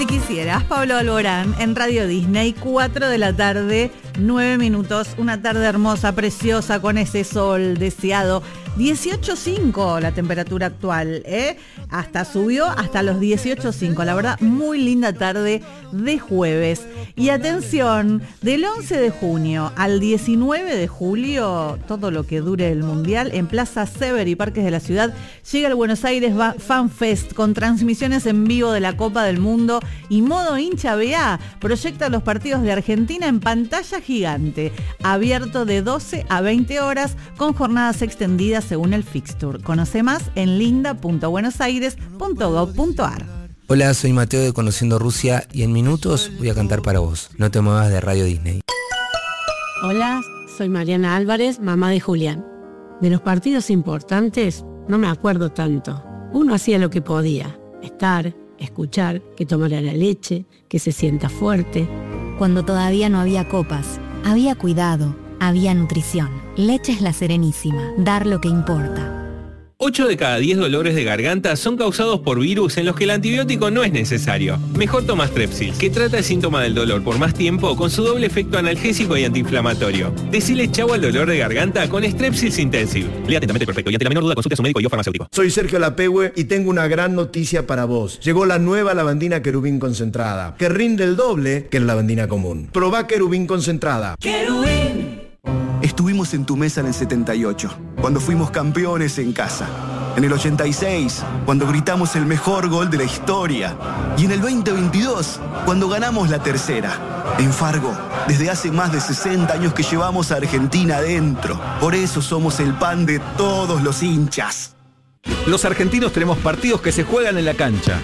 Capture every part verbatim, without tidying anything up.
Si quisieras, Pablo Alborán en Radio Disney, cuatro de la tarde, nueve minutos, una tarde hermosa, preciosa, con ese sol deseado. dieciocho cinco la temperatura actual, ¿eh? Hasta subió hasta los dieciocho cinco, la verdad, muy linda tarde de jueves. Y atención, del once de junio al diecinueve de julio, todo lo que dure el Mundial, en Plaza Sever y Parques de la Ciudad, llega el Buenos Aires Fan Fest con transmisiones en vivo de la Copa del Mundo y modo hincha B A. Proyecta los partidos de Argentina en pantalla gigante, abierto de doce a veinte horas, con jornadas extendidas según el fixture. Conoce más en linda punto buenos aires punto gov punto ar. Hola, soy Mateo de Conociendo Rusia y en minutos voy a cantar para vos. No te muevas de Radio Disney. Hola, soy Mariana Álvarez, mamá de Julián. De los partidos importantes no me acuerdo tanto. Uno hacía lo que podía, estar, escuchar, que tomara la leche, que se sienta fuerte. Cuando todavía no había copas, había cuidado, había nutrición. Leche es La Serenísima, dar lo que importa. ocho de cada diez dolores de garganta son causados por virus en los que el antibiótico no es necesario. Mejor toma Strepsils, que trata el síntoma del dolor por más tiempo con su doble efecto analgésico y antiinflamatorio. Decile chau al dolor de garganta con Strepsils Intensive. Lea atentamente el prospecto y ante la menor duda consulte a su médico y o farmacéutico. Soy Sergio Lapehue y tengo una gran noticia para vos. Llegó la nueva lavandina Querubín concentrada, que rinde el doble que la lavandina común. Probá Querubín concentrada. Querubín. Estuvimos en tu mesa en el setenta y ocho, cuando fuimos campeones en casa. En el ochenta y seis, cuando gritamos el mejor gol de la historia. Y en el veinte veintidós, cuando ganamos la tercera. En Fargo, desde hace más de sesenta años que llevamos a Argentina adentro. Por eso somos el pan de todos los hinchas. Los argentinos tenemos partidos que se juegan en la cancha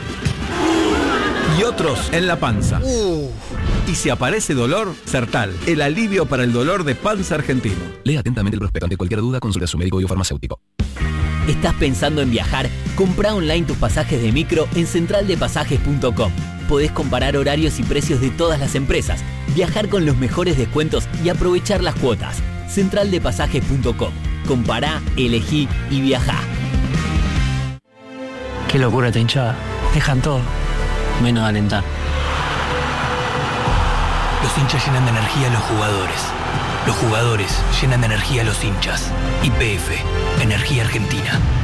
y otros en la panza. Uh. Y si aparece dolor, Sertal, el alivio para el dolor de panza argentino. Lea atentamente el prospecto. Ante cualquier duda, consulte a su médico y o farmacéutico. ¿Estás pensando en viajar? Comprá online tus pasajes de micro en central de pasajes punto com. Podés comparar horarios y precios de todas las empresas, viajar con los mejores descuentos y aprovechar las cuotas. central de pasajes punto com. Compará, elegí y viajá. Qué locura esta hinchada. Dejan todo, menos alentar. Los hinchas llenan de energía a los jugadores. Los jugadores llenan de energía a los hinchas. Y P F, Energía Argentina.